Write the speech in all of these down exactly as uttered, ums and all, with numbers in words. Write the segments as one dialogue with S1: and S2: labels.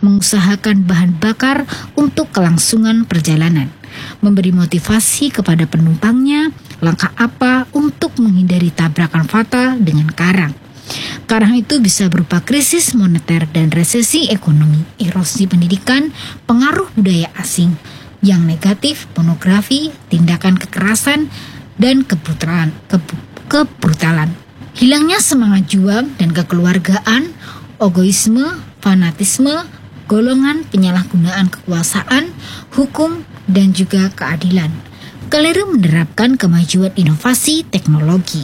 S1: mengusahakan bahan bakar untuk kelangsungan perjalanan, memberi motivasi kepada penumpangnya langkah apa untuk menghindari tabrakan fatal dengan karang. Karang itu bisa berupa krisis moneter dan resesi ekonomi, erosi pendidikan, pengaruh budaya asing yang negatif, pornografi, tindakan kekerasan, dan kebrutalan, ke, kebrutalan. Hilangnya semangat juang dan kekeluargaan, egoisme, fanatisme, golongan penyalahgunaan kekuasaan, hukum, dan juga keadilan. Keliru menerapkan kemajuan inovasi teknologi.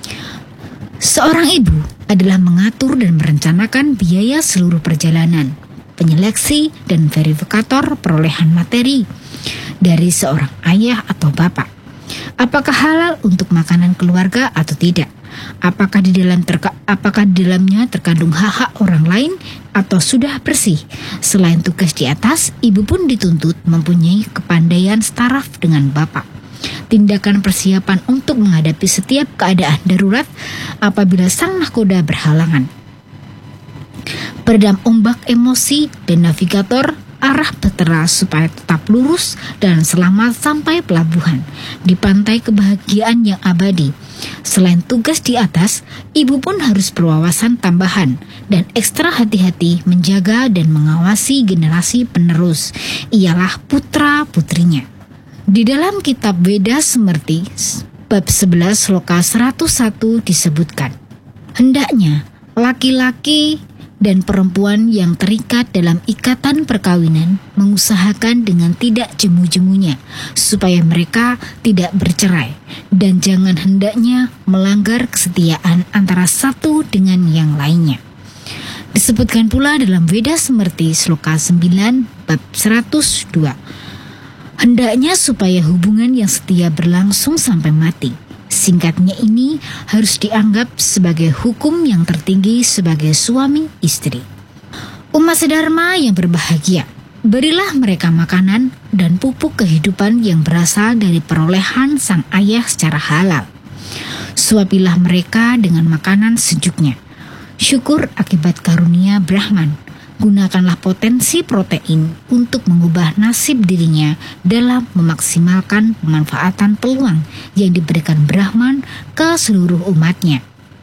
S1: Seorang ibu adalah mengatur dan merencanakan biaya seluruh perjalanan, penyeleksi dan verifikator perolehan materi dari seorang ayah atau bapak. Apakah halal untuk makanan keluarga atau tidak? Apakah di dalam terka, apakah di dalamnya terkandung hak-hak orang lain atau sudah bersih? Selain tugas di atas, ibu pun dituntut mempunyai kepandaian setaraf dengan bapak. Tindakan persiapan untuk menghadapi setiap keadaan darurat apabila sang nahkoda berhalangan. Peredam ombak emosi dan navigator arah bahtera supaya tetap lurus dan selamat sampai pelabuhan di pantai kebahagiaan yang abadi. Selain tugas di atas, ibu pun harus berwawasan tambahan dan ekstra hati-hati menjaga dan mengawasi generasi penerus, ialah putra-putrinya. Di dalam kitab Veda Smriti, bab sebelas sloka seratus satu disebutkan, hendaknya laki-laki dan perempuan yang terikat dalam ikatan perkawinan mengusahakan dengan tidak jemu-jemunya supaya mereka tidak bercerai, dan jangan hendaknya melanggar kesetiaan antara satu dengan yang lainnya. Disebutkan pula dalam Veda Smriti sloka sembilan bab seratus dua, hendaknya supaya hubungan yang setia berlangsung sampai mati. Singkatnya ini harus dianggap sebagai hukum yang tertinggi sebagai suami istri. Umat sedharma yang berbahagia, berilah mereka makanan dan pupuk kehidupan yang berasal dari perolehan sang ayah secara halal. Suapilah mereka dengan makanan sejuknya. Syukur akibat karunia Brahman. Gunakanlah potensi protein untuk mengubah nasib dirinya dalam memaksimalkan pemanfaatan peluang yang diberikan Brahman ke seluruh umatnya.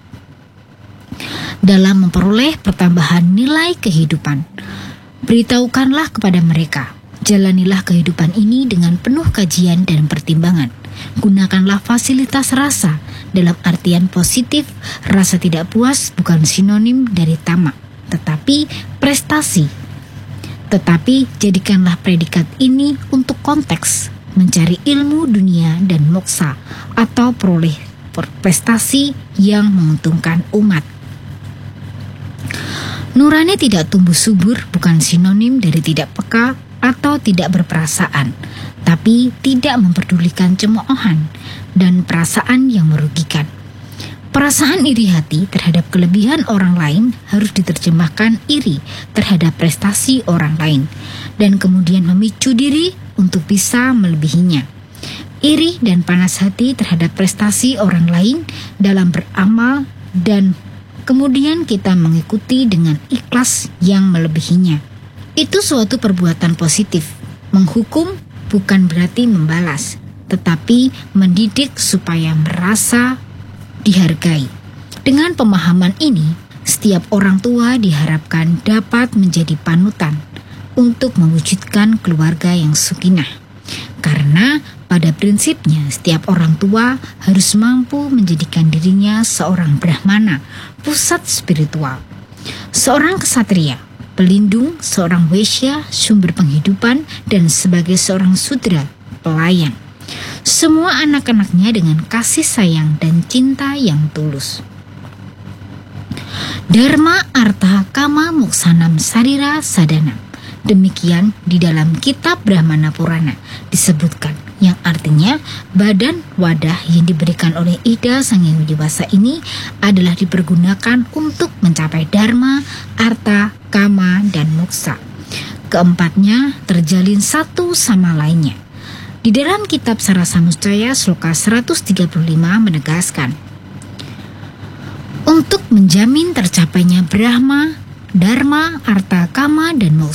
S1: Dalam memperoleh pertambahan nilai kehidupan, beritahukanlah kepada mereka, jalanilah kehidupan ini dengan penuh kajian dan pertimbangan. Gunakanlah fasilitas rasa dalam artian positif. Rasa tidak puas bukan sinonim dari tamak, tetapi prestasi. Tetapi jadikanlah predikat ini untuk konteks mencari ilmu dunia dan moksa atau peroleh prestasi yang menguntungkan umat. Nurani tidak tumbuh subur bukan sinonim dari tidak peka atau tidak berperasaan, tapi tidak memperdulikan cemoohan dan perasaan yang merugikan. Perasaan iri hati terhadap kelebihan orang lain harus diterjemahkan iri terhadap prestasi orang lain, dan kemudian memicu diri untuk bisa melebihinya. Iri dan panas hati terhadap prestasi orang lain dalam beramal, dan kemudian kita mengikuti dengan ikhlas yang melebihinya. Itu suatu perbuatan positif. Menghukum bukan berarti membalas, tetapi mendidik supaya merasa dihargai. Dengan pemahaman ini, setiap orang tua diharapkan dapat menjadi panutan untuk mewujudkan keluarga yang sakinah. Karena pada prinsipnya setiap orang tua harus mampu menjadikan dirinya seorang brahmana, pusat spiritual, seorang ksatria, pelindung, seorang waisya, sumber penghidupan, dan sebagai seorang sudra, pelayan. Semua anak-anaknya dengan kasih sayang dan cinta yang tulus. Dharma Artha Kama Moksanam Sarira Sadana. Demikian di dalam kitab Brahmana Purana disebutkan, yang artinya badan wadah yang diberikan oleh Ida Sang Hyang Widi-Wasa ini adalah dipergunakan untuk mencapai dharma, artha, kama, dan moksa. Keempatnya terjalin satu sama lainnya. Di dalam kitab Sarasamuscaya sloka seratus tiga puluh lima menegaskan, untuk menjamin tercapainya Brahma, Dharma, Artha, Kama, dan Moksa,